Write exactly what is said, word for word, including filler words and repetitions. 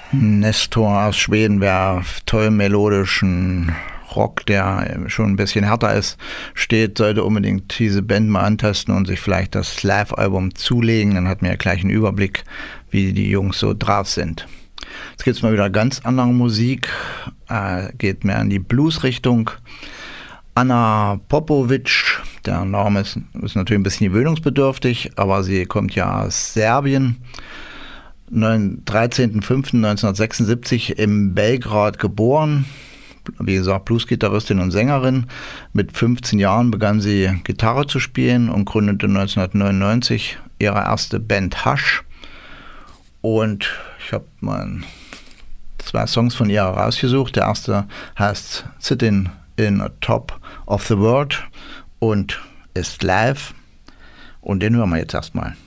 Nestor aus Schweden wäre toll melodischen Rock, der schon ein bisschen härter ist, steht, sollte unbedingt diese Band mal antesten und sich vielleicht das Live-Album zulegen. Dann hat man ja gleich einen Überblick, wie die Jungs so drauf sind. Jetzt gibt es mal wieder ganz andere Musik, äh, geht mehr in die Blues-Richtung. Anna Popovic, der Name ist, ist natürlich ein bisschen gewöhnungsbedürftig, aber sie kommt ja aus Serbien. dreizehnten fünften neunzehnhundertsechsundsiebzig in Belgrad geboren. Wie gesagt, Bluesgitarristin und Sängerin. Mit fünfzehn Jahren begann sie Gitarre zu spielen und gründete neunzehnhundertneunundneunzig ihre erste Band Hush. Und ich habe mal zwei Songs von ihr rausgesucht. Der erste heißt Sitting in a Top of the World und ist live. Und den hören wir jetzt erstmal.